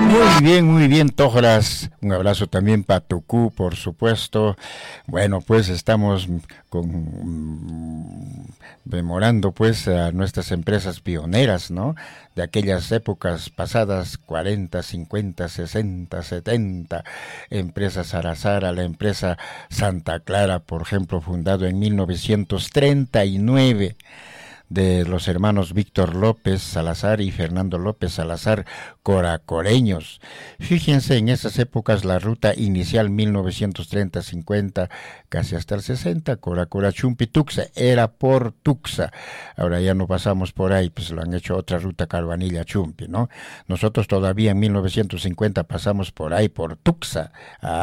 Muy bien, Tojras. Un abrazo también para Tucú, por supuesto. Bueno, pues estamos memorando pues a nuestras empresas pioneras, ¿no? De aquellas épocas pasadas, 40, 50, 60, 70. Empresa Sarazara, la empresa Santa Clara, por ejemplo, fundado en 1939. De los hermanos Víctor López Salazar y Fernando López Salazar, coracoreños. Fíjense, en esas épocas la ruta inicial 1930-50, casi hasta el 60, Coracora Chumpi Tuxa, era por Tuxa. Ahora ya no pasamos por ahí, pues lo han hecho otra ruta Carvanilla Chumpi, ¿no? Nosotros todavía en 1950 pasamos por ahí, por Tuxa.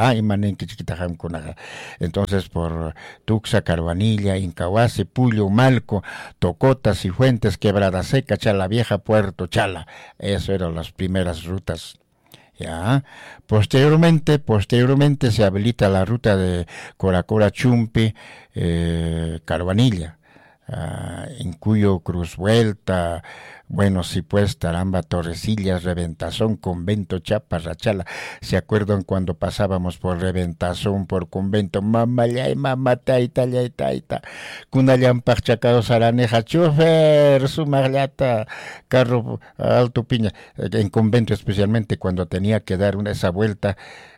Entonces por Tuxa, Carvanilla, Incahuasi, Puyo, Malco, Tocó, Cifuentes, Quebrada Seca, Chala Vieja, Puerto Chala. Eso eran las primeras rutas. Ya. Posteriormente se habilita la ruta de Coracora Chumpi, Carvanilla, en cuyo Cruz Vuelta, bueno, sí pues, Taramba, Torrecillas, Reventazón, Convento, Chaparrachala. ¿Se acuerdan cuando pasábamos por Reventazón, por Convento? Mamá, ya, mamá, taita, Kunayan, Pachacao, Saraneja, chofer, Sumagliata, carro, alto piña. En Convento, especialmente, cuando tenía que dar esa vuelta,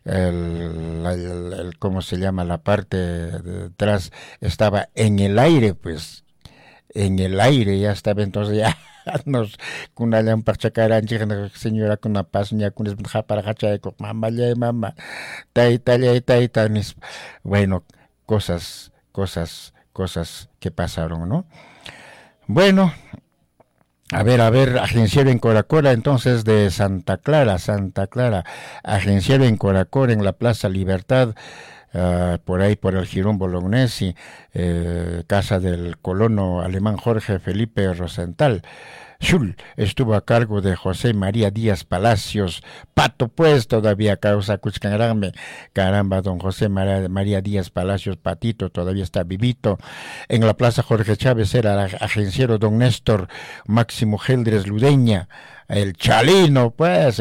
¿cómo se llama? La parte de atrás estaba en el aire, pues. En el aire ya estaba, entonces ya nos con una parchacara señora con una pasña con una para hacha mamá taita bueno, cosas que pasaron, ¿no? Bueno, a ver, agenciero en Coracora, entonces de Santa Clara, agenciero en Coracora, en la Plaza Libertad, por ahí por el Jirón Bolognesi, casa del colono alemán Jorge Felipe Rosenthal. Schul estuvo a cargo de José María Díaz Palacios, Pato pues todavía causa Cuchcanarame, caramba, don José María Díaz Palacios, Patito todavía está vivito. En la Plaza Jorge Chávez era agenciero don Néstor Máximo Geldres Ludeña, el Chalino,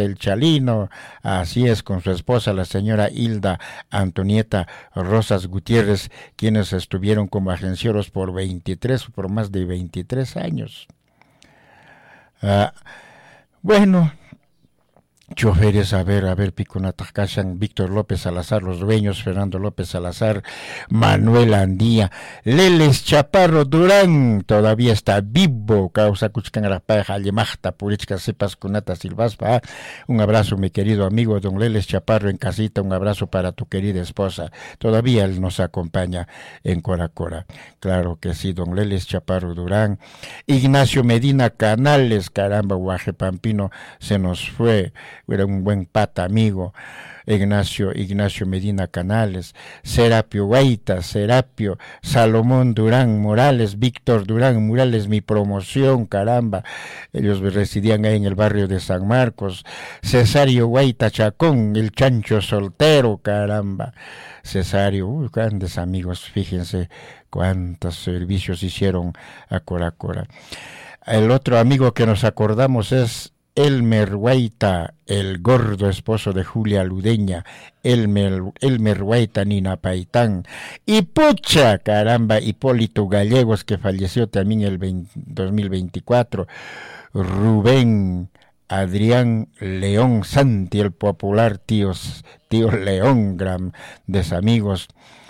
así es, con su esposa, la señora Hilda Antonieta Rosas Gutiérrez, quienes estuvieron como agencieros por más de 23 años. Bueno, choferes, a ver, Piconatacachan, Víctor López Salazar, los dueños, Fernando López Salazar, Manuel Andía, Leles Chaparro Durán, todavía está vivo, causa Cuchcanarapaja, Yemachta, Purichca, Sepas, Cunata, Silvaspa. Un abrazo, mi querido amigo don Leles Chaparro en casita, un abrazo para tu querida esposa, todavía él nos acompaña en Coracora, claro que sí, don Leles Chaparro Durán. Ignacio Medina Canales, caramba, Guaje Pampino, se nos fue, era un buen pata amigo. Ignacio Medina Canales, Serapio, Salomón Durán Morales, Víctor Durán Morales, mi promoción, caramba, ellos residían ahí en el barrio de San Marcos. Cesario Guaita Chacón, el chancho soltero, caramba, Cesario, grandes amigos, fíjense cuántos servicios hicieron a Coracora. El otro amigo que nos acordamos es Elmer Guaita, el gordo esposo de Julia Ludeña, Elmer Guaita Ninapaitán, y pucha, caramba, Hipólito Gallegos, que falleció también el 2024, Rubén Adrián León Santi, el popular tío León, grandes amigos.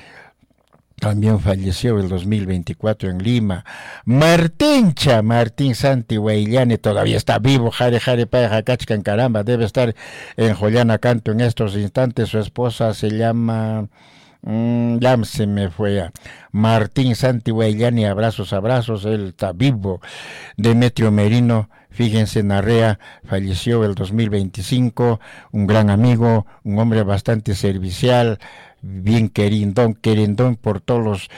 También falleció el 2024 en Lima. Martín Santi Huayllane todavía está vivo. Jare Paja Cachcan, caramba, debe estar en Joyana Canto en estos instantes. Su esposa se llama... ya se me fue. Martín Santi Huayllane, abrazos, él está vivo. Demetrio Merino, fíjense, Narrea, falleció el 2025. Un gran amigo, un hombre bastante servicial, bien querendón por todos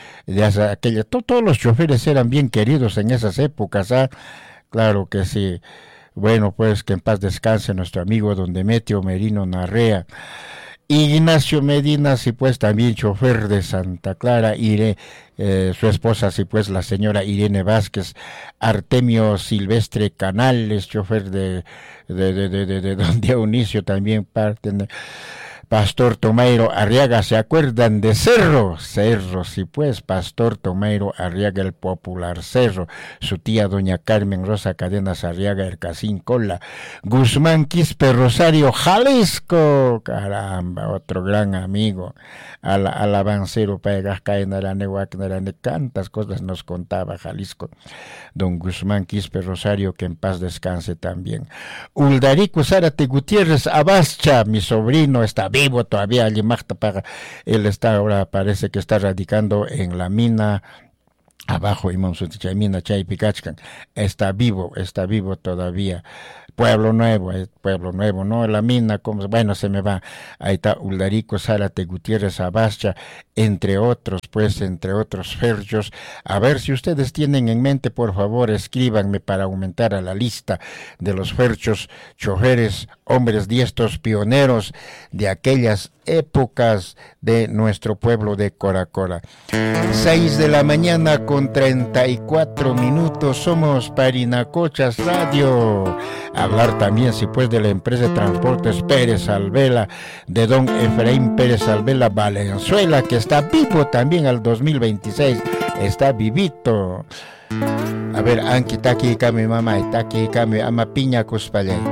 los choferes eran bien queridos en esas épocas, claro que sí. Bueno, pues que en paz descanse nuestro amigo don Demetrio Merino Narrea. Ignacio Medina, sí pues también chofer de Santa Clara, su esposa, sí pues la señora Irene Vázquez, Artemio Silvestre Canales, chofer de don Dionisio, también parte de Pastor Tomairo Arriaga, ¿se acuerdan de Cerro? Cerro, sí pues, Pastor Tomairo Arriaga, el popular Cerro, su tía doña Carmen Rosa Cadenas Arriaga, el Casín Cola, Guzmán Quispe Rosario, Jalisco, caramba, otro gran amigo, alabancero Paegasca en Aranehuac, tantas cosas nos contaba Jalisco, don Guzmán Quispe Rosario, que en paz descanse también. Uldarico Zárate Gutiérrez Abascha, mi sobrino, está vivo todavía, él está ahora, parece que está radicando en la mina abajo, mina Chaypicachcan, está vivo todavía. Pueblo Nuevo, ¿no? La mina, como, bueno, se me va. Ahí está Uldarico Zárate Gutiérrez Abascha, entre otros ferchos. A ver si ustedes tienen en mente, por favor, escríbanme para aumentar a la lista de los ferchos, choferes, hombres diestros, pioneros de aquellas épocas de nuestro pueblo de Coracora. 6 de la mañana con 34 minutos, somos Parinacochas Radio. Hablar también, si pues, de la empresa de transportes Pérez Alvela, de don Efraín Pérez Alvela Valenzuela, que está vivo también al 2026, está vivito. A ver, Anki Taki Kami Mama, Taki Kami Ama Piña Cuspallay.